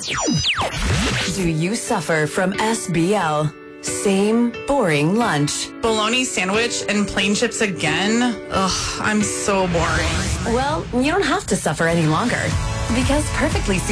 Do you suffer from SBL? Same boring lunch. Bologna sandwich and plain chips again? Ugh, I'm so boring. Well, you don't have to suffer any longer because Perfectly